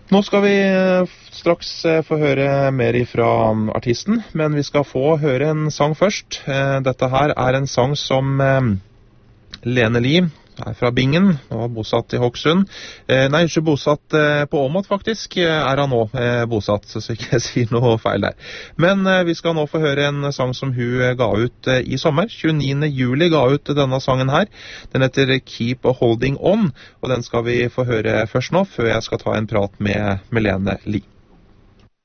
Nå skal vi straks få høre mer fra artisten, men vi skal få høre en sang først. Dette her er en sang som Lene Lie, er fra Bingen, og er bosatt i Hokksund. Nei, ikke bosatt på Åmot faktisk, er han nå bosatt, så ikke jeg sier noe feil der. Men vi skal nå få høre en sang som hun ga ut i sommer. 29. juli ga ut denne sangen her. Den heter Keep Holding On, og den skal vi få høre først nå, før jeg skal ta en prat med Lene Lie.